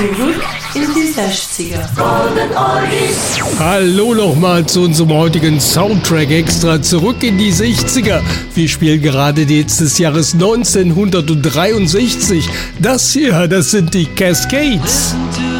Zurück in die 60er. Hallo nochmal zu unserem heutigen Soundtrack extra zurück in die 60er. Wir spielen gerade jetzt des Jahres 1963. Das hier, das sind die Cascades. Listen to